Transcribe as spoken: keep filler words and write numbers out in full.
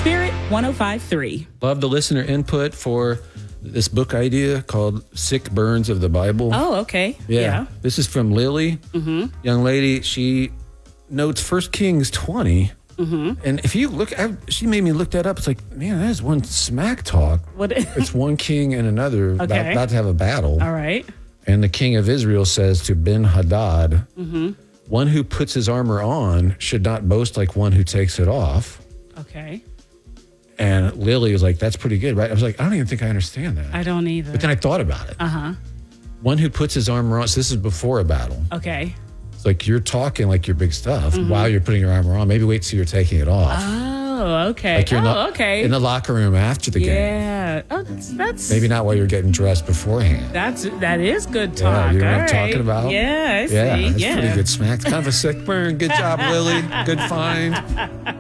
Spirit one oh five point three. Love the listener input for this book idea called Sick Burns of the Bible. Oh, okay. Yeah. Yeah. This is from Lily. Mm-hmm. Young lady, she notes First Kings twenty. Mm-hmm. And if you look, I, she made me look that up. It's like, man, that is one smack talk. What? It's one king and another Okay. about, about to have a battle. All right. And the king of Israel says to Ben-Hadad, mm-hmm. one who puts his armor on should not boast like one who takes it off. Okay. And Lily was like, that's pretty good, right? I was like, I don't even think I understand that. I don't either. But then I thought about it. Uh-huh. One who puts his armor on, so this is before a battle. Okay. It's like you're talking like your big stuff mm-hmm. while you're putting your armor on. Maybe wait till you're taking it off. Oh, okay. Like you're oh, not okay. in the locker room after the game. Yeah. Oh, that's that's Maybe not while you're getting dressed beforehand. That's that is good Yeah, talk. you know what All I'm talking right. about? Yeah, I see. Yeah, it's yeah. pretty good smack. Kind of a sick burn. Good job, Lily. Good find.